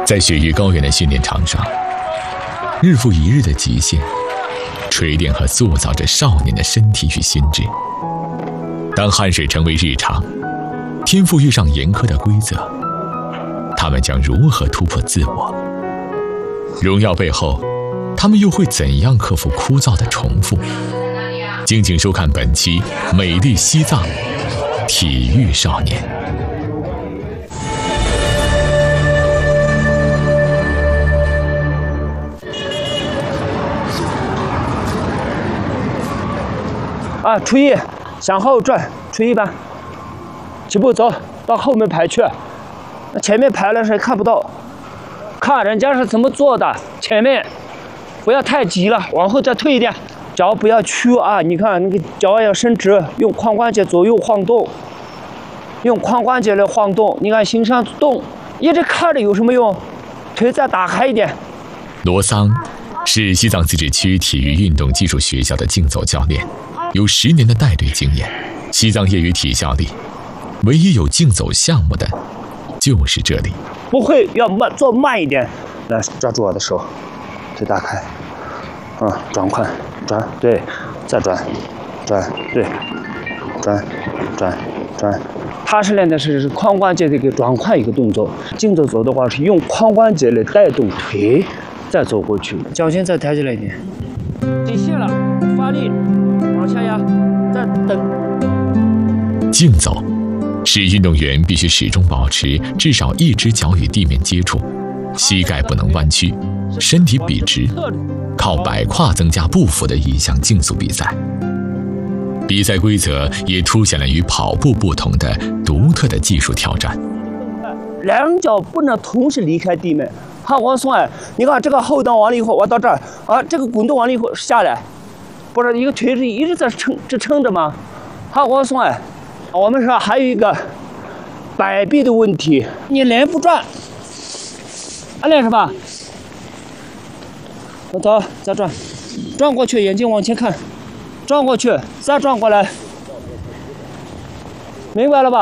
在雪域高原的训练场上，日复一日的极限，锤炼和塑造着少年的身体与心智。当汗水成为日常，天赋遇上严苛的规则，他们将如何突破自我？荣耀背后，他们又会怎样克服枯燥的重复？敬请收看本期《美丽西藏体育少年》。 初一，向后转，初一班，起步走到后面排去，前面排了谁看不到？看人家是怎么做的，前面不要太急了，往后再退一点，脚不要屈啊！你看那个脚要伸直，用髋关节左右晃动，用髋关节来晃动。你看形上动，一直看着有什么用？腿再打开一点。 罗桑是西藏自治区体育运动技术学校的竞走教练。有10年的带队经验，西藏业余体校里，唯一有竞走项目的，就是这里。 不会，要做慢一点。来，抓住我的手，腿打开，转宽，转，对，再转，对，转。他是练的是髋关节的一个转宽一个动作。竞走的话是用髋关节来带动腿，再走过去，脚尖再抬起来一点。极限了，发力。往下压，再等。 竞走是运动员必须始终保持至少一只脚与地面接触，膝盖不能弯曲，身体笔直，靠摆胯增加步幅的一项竞速比赛。比赛规则也凸显了与跑步不同的独特的技术挑战。 两脚不能同时离开地面。往松你看这个后蹬完了以后，我到这儿这个滚动完了以后下来。不是一个腿是一直在支撑着吗？往松我们说还有一个摆臂的问题，你连不转，练什么？我走，再转，转过去，眼睛往前看，转过去，再转过来，明白了吧？